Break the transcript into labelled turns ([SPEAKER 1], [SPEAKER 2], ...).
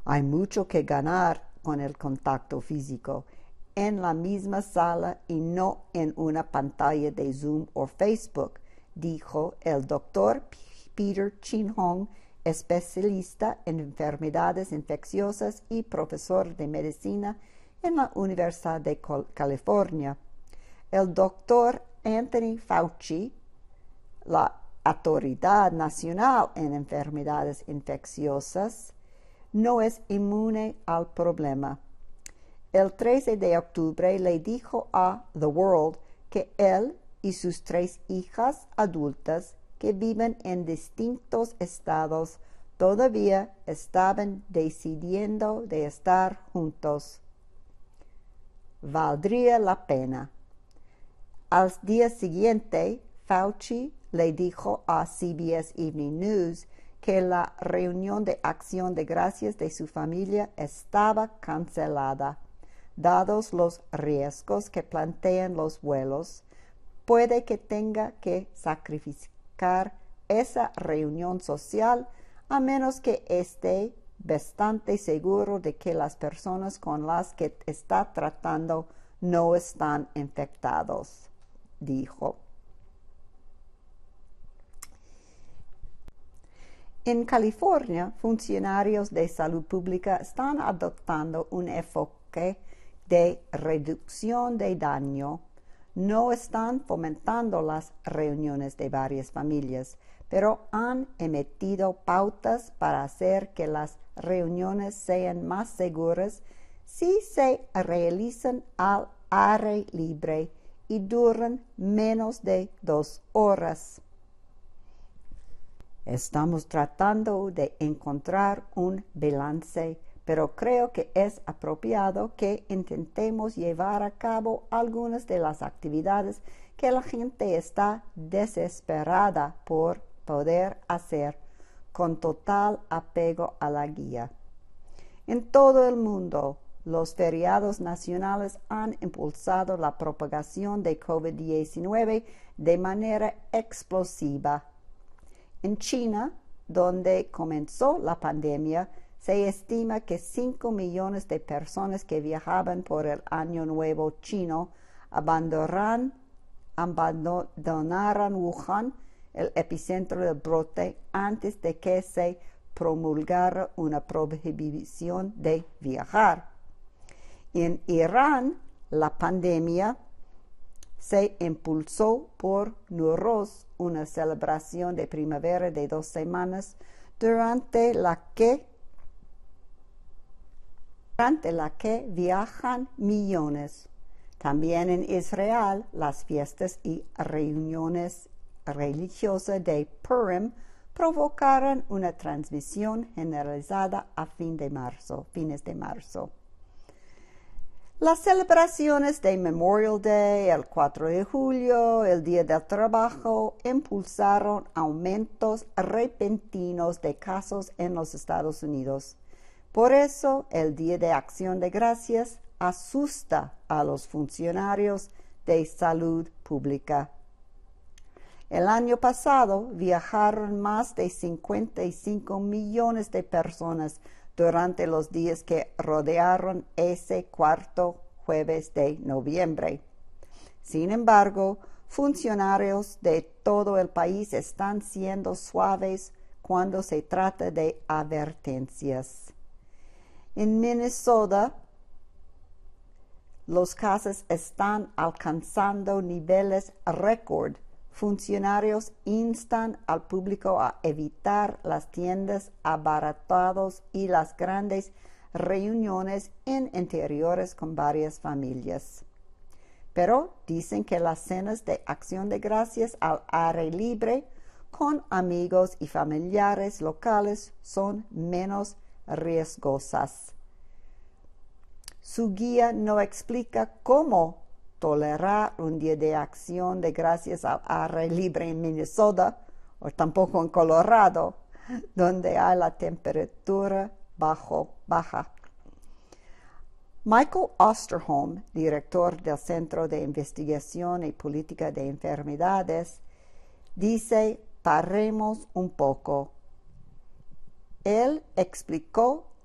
[SPEAKER 1] Hay mucho que ganar con el contacto físico, en la misma sala y no en una pantalla de Zoom o Facebook, dijo el doctor Peter Chin-Hong, especialista en enfermedades infecciosas y profesor de medicina en la Universidad de California. El doctor Anthony Fauci, la Autoridad Nacional en Enfermedades Infecciosas, no es inmune al problema. El 13 de octubre le dijo a The World que él y sus 3 hijas adultas que viven en distintos estados todavía estaban decidiendo de estar juntos. Valdría la pena. Al día siguiente, Fauci le dijo a CBS Evening News que la reunión de acción de gracias de su familia estaba cancelada. Dados los riesgos que plantean los vuelos, puede que tenga que sacrificar esa reunión social a menos que esté bastante seguro de que las personas con las que está tratando no están infectados, dijo. En California, funcionarios de salud pública están adoptando un enfoque de reducción de daño. No están fomentando las reuniones de varias familias, pero han emitido pautas para hacer que las reuniones sean más seguras si se realizan al aire libre y duran menos de 2 horas. Estamos tratando de encontrar un balance, pero creo que es apropiado que intentemos llevar a cabo algunas de las actividades que la gente está desesperada por poder hacer, con total apego a la guía. En todo el mundo, los feriados nacionales han impulsado la propagación de COVID-19 de manera explosiva. En China, donde comenzó la pandemia, se estima que 5 millones de personas que viajaban por el Año Nuevo chino abandonaran Wuhan, el epicentro del brote, antes de que se promulgara una prohibición de viajar. En Irán, la pandemia se impulsó por Nowruz, una celebración de primavera de 2 semanas, durante la que viajan millones. También en Israel, las fiestas y reuniones religiosas de Purim provocaron una transmisión generalizada a fines de marzo. Las celebraciones de Memorial Day, el 4 de julio, el Día del Trabajo, impulsaron aumentos repentinos de casos en los Estados Unidos. Por eso, el Día de Acción de Gracias asusta a los funcionarios de salud pública. El año pasado viajaron más de 55 millones de personas durante los días que rodearon ese cuarto jueves de noviembre. Sin embargo, funcionarios de todo el país están siendo suaves cuando se trata de advertencias. En Minnesota, los casos están alcanzando niveles récord. Funcionarios instan al público a evitar las tiendas abarrotadas y las grandes reuniones en interiores con varias familias. Pero dicen que las cenas de acción de gracias al aire libre con amigos y familiares locales son menos riesgosas. Su guía no explica cómo tolerar un día de acción de gracias al aire libre en Minnesota, o tampoco en Colorado, donde hay la temperatura baja. Michael Osterholm, director del Centro de Investigación y Política de Enfermedades, dice: paremos un poco. Él explicó